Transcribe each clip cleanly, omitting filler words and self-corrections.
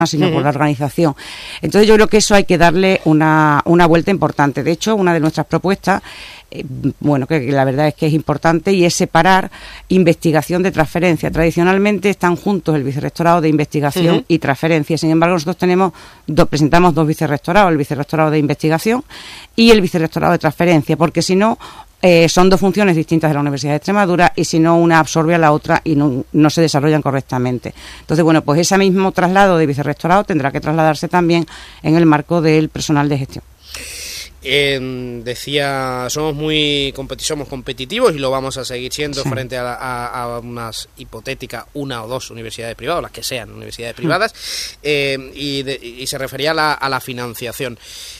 sino por la organización. Entonces yo creo que eso hay que darle una vuelta importante. De hecho, una de nuestras propuestas, que la verdad es que es importante, y es separar investigación de transferencia. Tradicionalmente están juntos el vicerrectorado de investigación y transferencia. Sin embargo, nosotros presentamos dos vicerrectorados, el vicerrectorado de investigación y el vicerrectorado de transferencia, porque si no, son dos funciones distintas de la Universidad de Extremadura, y si no, una absorbe a la otra y no se desarrollan correctamente. Entonces, pues ese mismo traslado de vicerrectorado tendrá que trasladarse también en el marco del personal de gestión. Decía, somos competitivos y lo vamos a seguir siendo frente a unas hipotéticas una o dos universidades privadas, las que sean universidades privadas, y se refería a la financiación.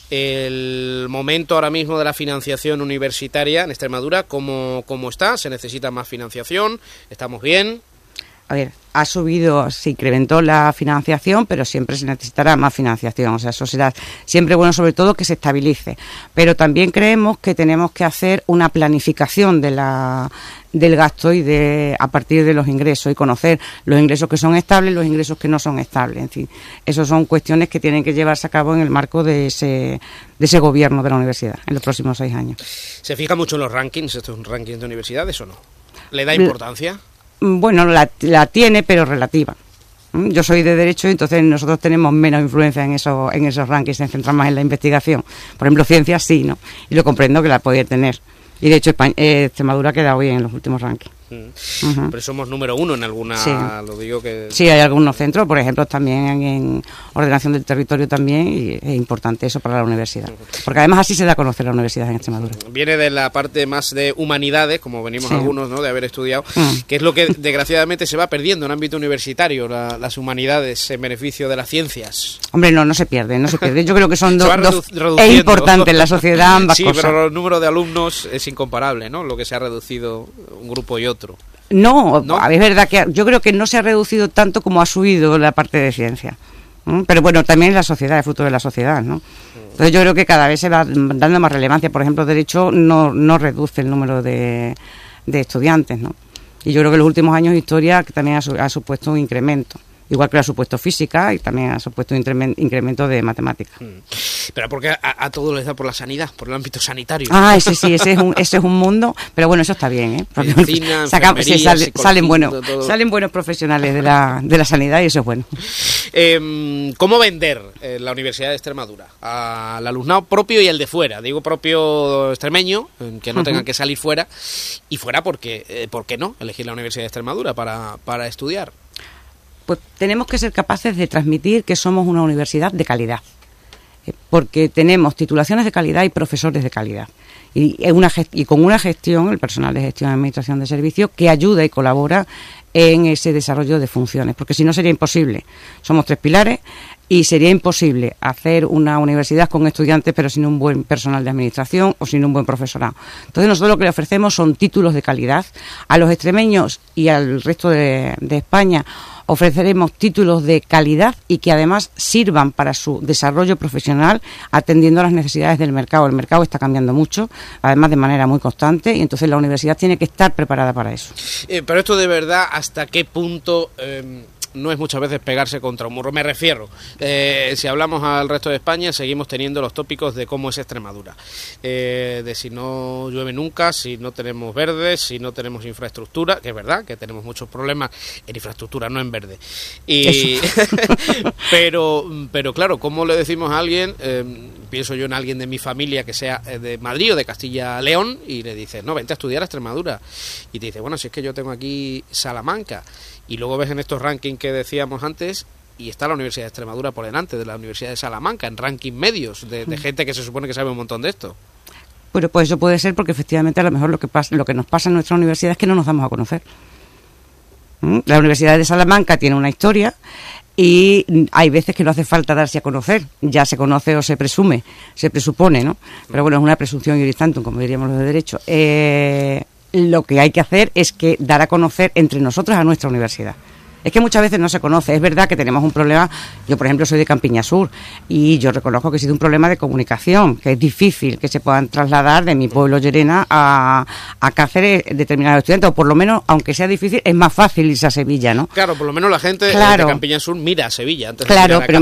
El momento ahora mismo de la financiación universitaria en Extremadura, ¿cómo está? ¿Se necesita más financiación? ¿Estamos bien? A ver, se incrementó la financiación, pero siempre se necesitará más financiación. O sea, eso será siempre bueno, sobre todo que se estabilice. Pero también creemos que tenemos que hacer una planificación del gasto a partir de los ingresos, y conocer los ingresos que son estables y los ingresos que no son estables. En fin, esas son cuestiones que tienen que llevarse a cabo en el marco de ese gobierno de la universidad en los próximos 6 años. ¿Se fija mucho en los rankings, estos rankings de universidades, o no? ¿Le da importancia? Bueno, la tiene, pero relativa. Yo soy de Derecho, y entonces nosotros tenemos menos influencia en esos rankings, se centran más en la investigación. Por ejemplo, ciencias sí, ¿no? Y lo comprendo que la podía tener. Y de hecho Extremadura ha quedado bien en los últimos rankings. Pero somos número 1 en alguna, sí. Lo digo que... Sí, hay algunos centros, por ejemplo, también en ordenación del territorio también, y es importante eso para la universidad. Porque además así se da a conocer la universidad en Extremadura. Viene de la parte más de humanidades, como venimos algunos, ¿no?, de haber estudiado, que es lo que desgraciadamente se va perdiendo en ámbito universitario, las humanidades en beneficio de las ciencias. Hombre, no se pierde. Yo creo que son dos... Es importante en la sociedad ambas cosas. Sí, pero el número de alumnos es incomparable, ¿no?, lo que se ha reducido un grupo y otro. No, es verdad que yo creo que no se ha reducido tanto como ha subido la parte de ciencia. Pero bueno, también la sociedad, es fruto de la sociedad, ¿no? Entonces yo creo que cada vez se va dando más relevancia. Por ejemplo, Derecho no reduce el número de estudiantes, ¿no? Y yo creo que en los últimos años Historia que también ha supuesto un incremento. Igual que ha supuesto física, y también ha supuesto un incremento de matemáticas. Pero porque a todos les da por la sanidad, por el ámbito sanitario. Ese es un mundo, pero bueno, eso está bien, ¿eh? Porque medicina, enfermería, salen buenos profesionales de la sanidad, y eso es bueno. ¿Cómo vender la Universidad de Extremadura al alumnado propio y el de fuera? Digo propio extremeño, que no tengan que salir fuera, y fuera porque, ¿por qué no elegir la Universidad de Extremadura para estudiar? Pues tenemos que ser capaces de transmitir que somos una universidad de calidad, porque tenemos titulaciones de calidad y profesores de calidad, y con una gestión, el personal de gestión y administración de servicios, que ayuda y colabora en ese desarrollo de funciones, porque si no sería imposible. Somos 3 pilares y sería imposible hacer una universidad con estudiantes pero sin un buen personal de administración o sin un buen profesorado. Entonces nosotros lo que le ofrecemos son títulos de calidad. A los extremeños y al resto de España ofreceremos títulos de calidad y que además sirvan para su desarrollo profesional, atendiendo a las necesidades del mercado. El mercado está cambiando mucho, además de manera muy constante, y entonces la universidad tiene que estar preparada para eso. Pero esto de verdad, ¿hasta qué punto no es muchas veces pegarse contra un muro? Me refiero, si hablamos al resto de España, seguimos teniendo los tópicos de cómo es Extremadura, de si no llueve nunca, si no tenemos verdes, si no tenemos infraestructura, que es verdad que tenemos muchos problemas en infraestructura, no en verde. Pero claro, ¿cómo le decimos a alguien, pienso yo en alguien de mi familia que sea de Madrid o de Castilla-León, y le dices, no, vente a estudiar a Extremadura, y te dice, bueno, si es que yo tengo aquí Salamanca, y luego ves en estos rankings que decíamos antes, y está la Universidad de Extremadura por delante de la Universidad de Salamanca, en rankings medios, de gente que se supone que sabe un montón de esto. Bueno, pues eso puede ser porque efectivamente a lo mejor lo que nos pasa en nuestra universidad es que no nos damos a conocer. La Universidad de Salamanca tiene una historia, y hay veces que no hace falta darse a conocer, ya se conoce o se presupone, ¿no? Pero bueno, es una presunción iuris tantum, como diríamos los de Derecho. Lo que hay que hacer es que dar a conocer entre nosotros a nuestra universidad. Es que muchas veces no se conoce. Es verdad que tenemos un problema. Yo, por ejemplo, soy de Campiña Sur y yo reconozco que existe un problema de comunicación, que es difícil que se puedan trasladar de mi pueblo, Llerena, a Cáceres determinados estudiantes, o por lo menos, aunque sea difícil, es más fácil irse a Sevilla, ¿no? Claro, por lo menos la gente de Campiña Sur mira a Sevilla antes de claro, mirar a pero